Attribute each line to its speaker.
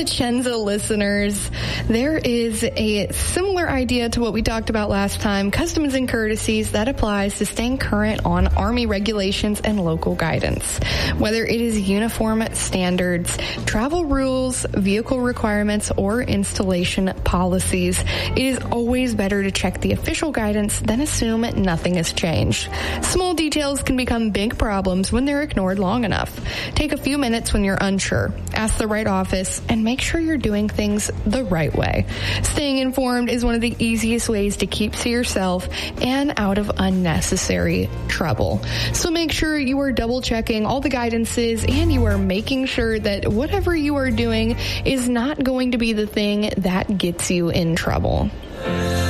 Speaker 1: Vicenza listeners, there is a similar idea to what we talked about last time, customs and courtesies that applies to staying current on Army regulations and local guidance. Whether it is uniform standards, travel rules, vehicle requirements, or installation policies, it is always better to check the official guidance than assume nothing has changed. Small details can become big problems when they're ignored long enough. Take a few minutes when you're unsure. Ask the right office and make sure you're doing things the right way. Staying informed is one of the easiest ways to keep to yourself and out of unnecessary trouble. So make sure you are double checking all the guidances and you are making sure that whatever you are doing is not going to be the thing that gets you in trouble.